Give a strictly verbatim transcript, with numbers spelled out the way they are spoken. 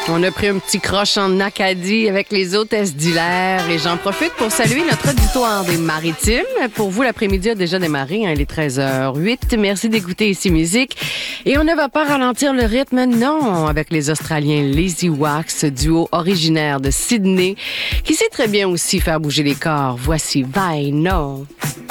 On a pris un petit croche en Acadie avec les hôtesses d'hiver et j'en profite pour saluer notre auditoire des Maritimes. Pour vous, l'après-midi a déjà démarré, hein, il est treize heures huit. Merci d'écouter Ici Musique. Et on ne va pas ralentir le rythme, non, avec les Australiens Lazy Wax, duo originaire de Sydney, qui sait très bien aussi faire bouger les corps. Voici Vai No.